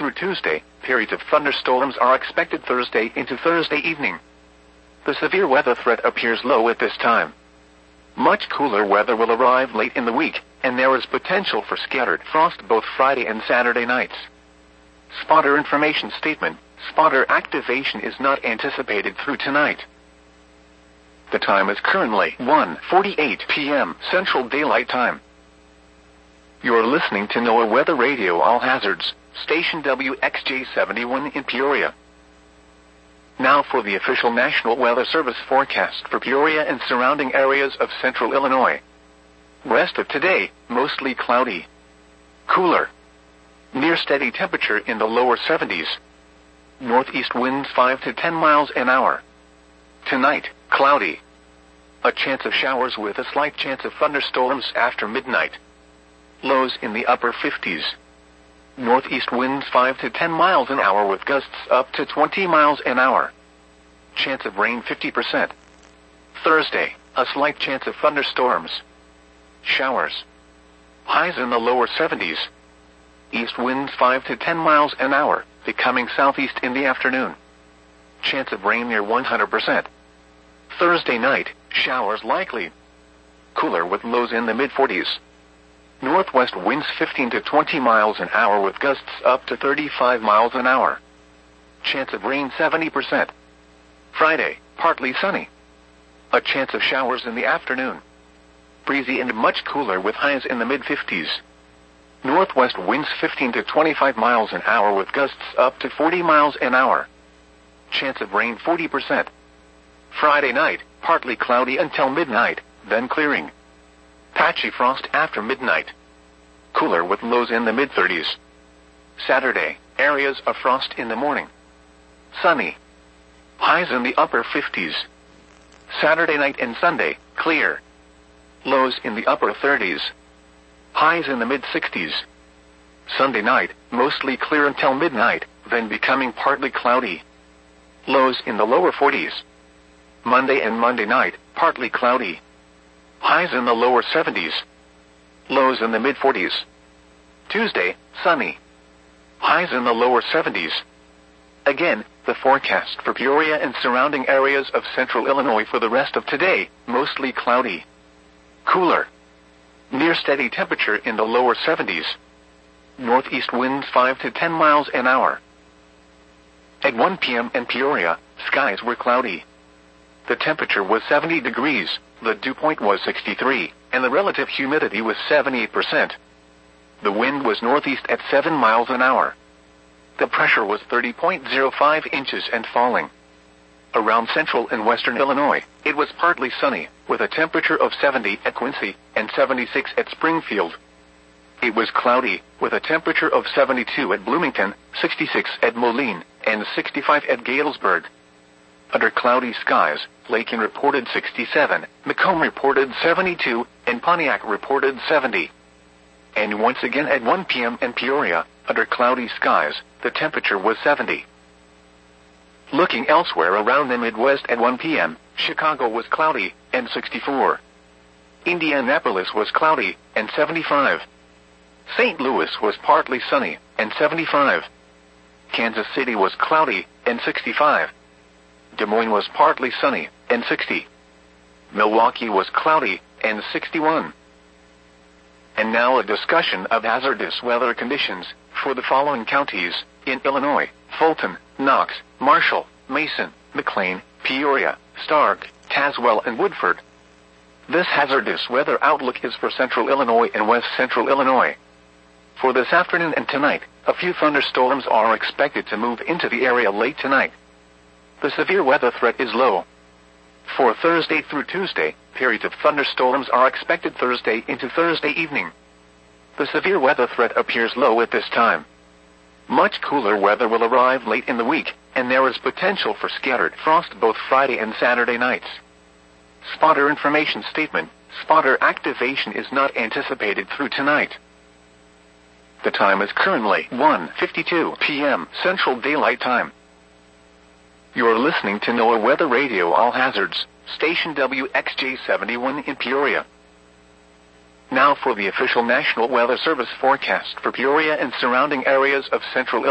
through Tuesday, periods of thunderstorms are expected Thursday into Thursday evening. The severe weather threat appears low at this time. Much cooler weather will arrive late in the week, and there is potential for scattered frost both Friday and Saturday nights. Spotter information statement: spotter activation is not anticipated through tonight. The time is currently 1:48 p.m. Central Daylight Time. You are listening to NOAA Weather Radio All Hazards, station WXJ71 in Peoria. Now for the official National Weather Service forecast for Peoria and surrounding areas of central Illinois. Rest of today, mostly cloudy. Cooler. Near steady temperature in the lower 70s. Northeast winds 5 to 10 miles an hour. Tonight, cloudy. A chance of showers with a slight chance of thunderstorms after midnight. Lows in the upper 50s. Northeast winds 5 to 10 miles an hour with gusts up to 20 miles an hour. Chance of rain 50%. Thursday, a slight chance of thunderstorms. Showers. Highs in the lower 70s. East winds 5 to 10 miles an hour, becoming southeast in the afternoon. Chance of rain near 100%. Thursday night, showers likely. Cooler with lows in the mid-40s. Northwest winds 15 to 20 miles an hour with gusts up to 35 miles an hour. Chance of rain 70%. Friday, partly sunny. A chance of showers in the afternoon. Breezy and much cooler with highs in the mid-50s. Northwest winds 15 to 25 miles an hour with gusts up to 40 miles an hour. Chance of rain 40%. Friday night, partly cloudy until midnight, then clearing. Patchy frost after midnight. Cooler with lows in the mid-30s. Saturday, areas of frost in the morning. Sunny. Highs in the upper 50s. Saturday night and Sunday, clear. Lows in the upper 30s. Highs in the mid-60s. Sunday night, mostly clear until midnight, then becoming partly cloudy. Lows in the lower 40s. Monday and Monday night, partly cloudy. Highs in the lower 70s. Lows in the mid-40s. Tuesday, sunny. Highs in the lower 70s. Again, the forecast for Peoria and surrounding areas of central Illinois for the rest of today, mostly cloudy. Cooler. Near steady temperature in the lower 70s. Northeast winds 5 to 10 miles an hour. At 1 p.m. in Peoria, skies were cloudy. The temperature was 70 degrees, the dew point was 63, and the relative humidity was 78%. The wind was northeast at 7 miles an hour. The pressure was 30.05 inches and falling. Around central and western Illinois, it was partly sunny, with a temperature of 70 at Quincy and 76 at Springfield. It was cloudy, with a temperature of 72 at Bloomington, 66 at Moline, and 65 at Galesburg. Under cloudy skies, Lakin reported 67, Macomb reported 72, and Pontiac reported 70. And once again at 1 p.m. in Peoria, under cloudy skies, the temperature was 70. Looking elsewhere around the Midwest at 1 p.m., Chicago was cloudy, and 64. Indianapolis was cloudy, and 75. St. Louis was partly sunny, and 75. Kansas City was cloudy, and 65. Des Moines was partly sunny, and 60. Milwaukee was cloudy, and 61. And now a discussion of hazardous weather conditions for the following counties in Illinois: Fulton, Knox, Marshall, Mason, McLean, Peoria, Stark, Tazewell, and Woodford. This hazardous weather outlook is for central Illinois and west central Illinois. For this afternoon and tonight, a few thunderstorms are expected to move into the area late tonight. The severe weather threat is low. For Thursday through Tuesday, periods of thunderstorms are expected Thursday into Thursday evening. The severe weather threat appears low at this time. Much cooler weather will arrive late in the week, and there is potential for scattered frost both Friday and Saturday nights. Spotter information statement: spotter activation is not anticipated through tonight. The time is currently 1:52 p.m. Central Daylight Time. You are listening to NOAA Weather Radio All Hazards, station WXJ71 in Peoria. Now for the official National Weather Service forecast for Peoria and surrounding areas of central